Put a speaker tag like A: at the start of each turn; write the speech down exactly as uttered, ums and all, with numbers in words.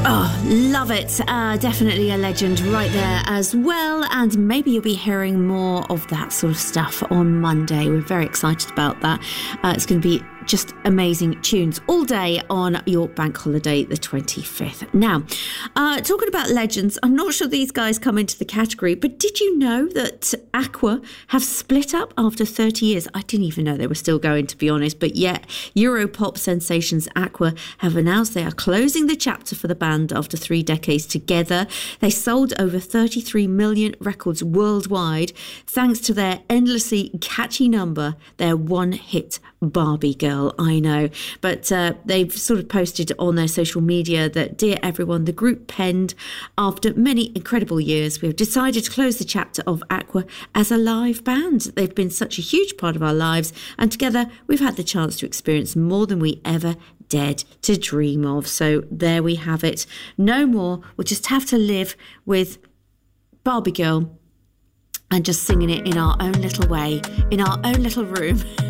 A: Oh, love it. Uh, definitely a legend right there as well. And maybe you'll be hearing more of that sort of stuff on Monday. We're very excited about that. Uh, it's going to be just amazing tunes all day on your bank holiday, the twenty-fifth. Now, uh, talking about legends, I'm not sure these guys come into the category, but did you know that Aqua have split up after thirty years? I didn't even know they were still going, to be honest, but yet Europop sensations Aqua have announced they are closing the chapter for the band after three decades together. They sold over thirty-three million records worldwide thanks to their endlessly catchy number, their one-hit Barbie Girl. I know, but uh, they've sort of posted on their social media that, dear everyone, the group penned, after many incredible years, we have decided to close the chapter of Aqua as a live band. They've been such a huge part of our lives, and together we've had the chance to experience more than we ever dared to dream of. So there we have it. No more. We'll just have to live with Barbie Girl and just singing it in our own little way, in our own little room.